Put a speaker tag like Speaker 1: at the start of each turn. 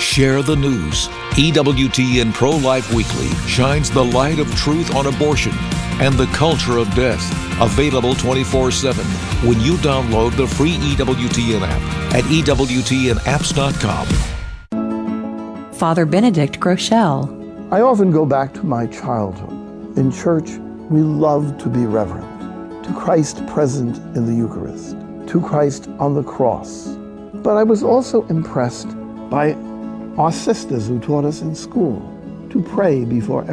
Speaker 1: Share the news. EWTN Pro-Life Weekly shines the light of truth on abortion and the culture of death. Available 24/7 when you download the free EWTN app at EWTNapps.com.
Speaker 2: Father Benedict Groeschel.
Speaker 3: I often go back to my childhood. In church, we loved to be reverent to Christ present in the Eucharist, to Christ on the cross. But I was also impressed by our sisters who taught us in school to pray before